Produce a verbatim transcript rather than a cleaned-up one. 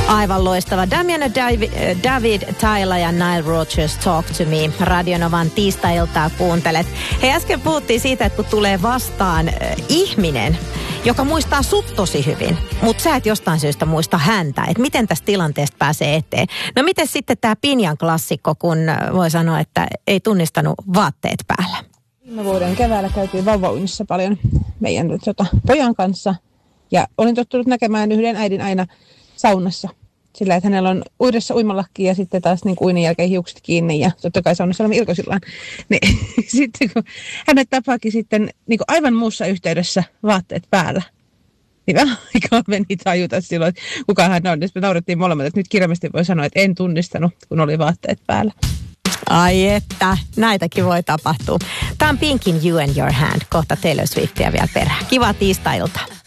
Aivan loistava. Damien ja David, David Tyler ja Nile Rodgers Talk to Me. Radionovan tiistai-iltaa kuuntelet. Hei, äsken puhuttiin siitä, että kun tulee vastaan äh, ihminen, joka muistaa sut tosi hyvin, mutta sä et jostain syystä muista häntä, että miten tästä tilanteesta pääsee eteen. No miten sitten tämä Pinjan klassikko, kun voi sanoa, että ei tunnistanut vaatteet päällä? Viime vuoden keväällä käytiin vauvauinnissa paljon meidän tota, pojan kanssa ja olin tottunut näkemään yhden äidin aina saunassa. Sillä, että hänellä on uidessa uimalakki ja sitten taas niin uinnin jälkeen hiukset kiinni ja totta kai saunassa olemme ilkoisillaan. Niin, sitten kun hänet tapaakin sitten niin aivan muussa yhteydessä vaatteet päällä, niin vähän aikaa meni tajuta silloin, että kuka hän on. Ja me naurettiin molemmat, että nyt kirjallisesti voi sanoa, että en tunnistanut, kun oli vaatteet päällä. Ai että, näitäkin voi tapahtua. Tämä on Pinkin You and Your Hand, kohta Taylor Swiftia vielä perään. Kiva tiistai-ilta.